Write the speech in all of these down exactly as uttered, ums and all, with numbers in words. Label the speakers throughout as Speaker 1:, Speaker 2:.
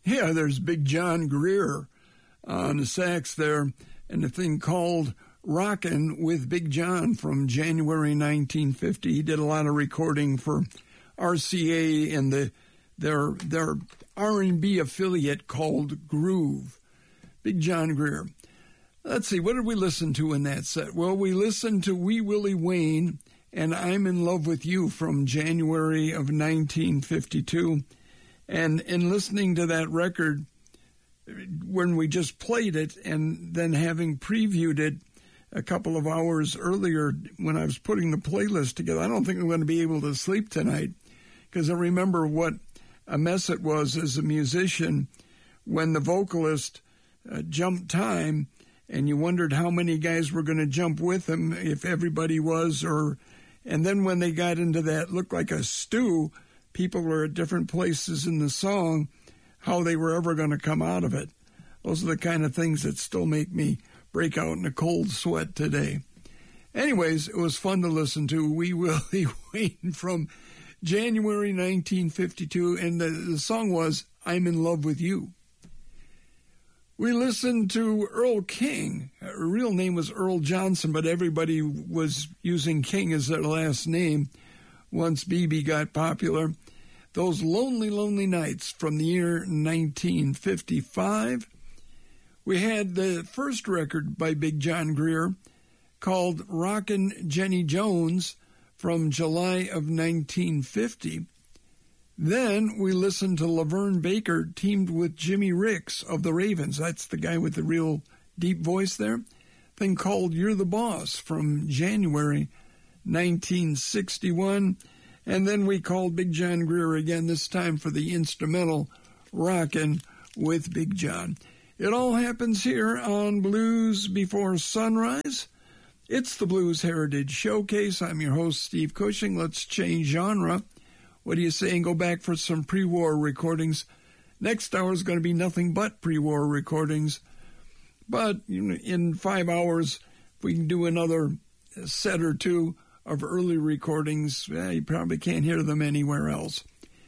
Speaker 1: Yeah, there's Big John Greer on the sax there, and the thing called Rockin' with Big John from January nineteen fifty. He did a lot of recording for R C A and the their their R and B affiliate called Groove. Big John Greer. Let's see, what did we listen to in that set? Well, we listened to Wee Willie Wayne and I'm in Love with You from January of nineteen fifty-two. And in listening to that record, when we just played it and then having previewed it a couple of hours earlier when I was putting the playlist together, I don't think I'm going to be able to sleep tonight because I remember what a mess it was as a musician when the vocalist uh, jumped time and you wondered how many guys were going to jump with him, if everybody was, or, and then when they got into that, looked like a stew, people were at different places in the song, how they were ever going to come out of it. Those are the kind of things that still make me break out in a cold sweat today. Anyways, it was fun to listen to Wee Willie Wayne from January nineteen fifty-two, and the, the song was I'm in Love with You. We listened to Earl King. Her real name was Earl Johnson, but everybody was using King as their last name once B B got popular. Those Lonely, Lonely Nights from the year nineteen fifty-five. We had the first record by Big John Greer called Rockin' Jenny Jones from July of nineteen fifty. Then we listened to Laverne Baker teamed with Jimmy Ricks of the Ravens. That's the guy with the real deep voice there. Thing called You're the Boss from January nineteen sixty-one. And then we called Big John Greer again, this time for the instrumental Rockin' with Big John. It all happens here on Blues Before Sunrise. It's the Blues Heritage Showcase. I'm your host, Steve Cushing. Let's change genre. What do you say and go back for some pre-war recordings? Next hour is going to be nothing but pre-war recordings. But you know, in five hours, if we can do another set or two of early recordings, eh, you probably can't hear them anywhere else.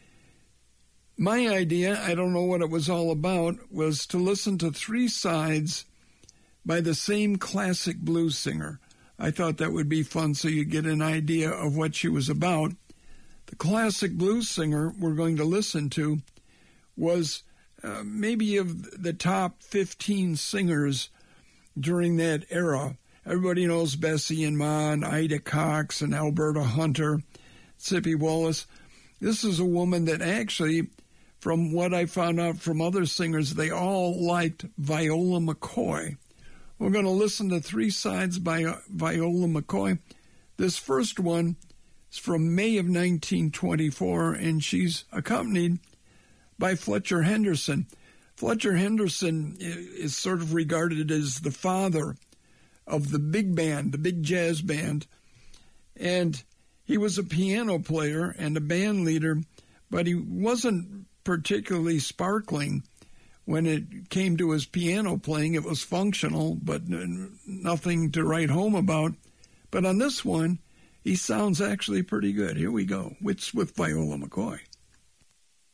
Speaker 1: My idea, I don't know what it was all about, was to listen to three sides by the same classic blues singer. I thought that would be fun so you get an idea of what she was about. The classic blues singer we're going to listen to was uh, maybe of the top fifteen singers during that era. Everybody knows Bessie and Ma and Ida Cox and Alberta Hunter, Sippy Wallace. This is a woman that actually, from what I found out from other singers, they all liked Viola McCoy. We're going to listen to three sides by Viola McCoy. This first one is from May of nineteen twenty-four, and she's accompanied by Fletcher Henderson. Fletcher Henderson is sort of regarded as the father of the big band, the big jazz band, and he was a piano player and a band leader, but he wasn't particularly sparkling when it came to his piano playing. It was functional, but nothing to write home about. But on this one, he sounds actually pretty good. Here we go. It's with Viola McCoy.